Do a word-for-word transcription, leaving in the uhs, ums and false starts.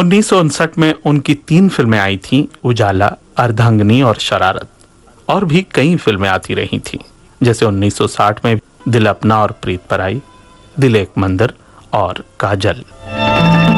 उन्नीस सौ उनसठ में उनकी तीन फिल्में आई थीं, उजाला, अर्धांगिनी और शरारत। और भी कई फिल्में आती रही थीं, जैसे उन्नीस सौ साठ में दिल अपना और प्रीत पराई, दिल एक मंदिर और काजल।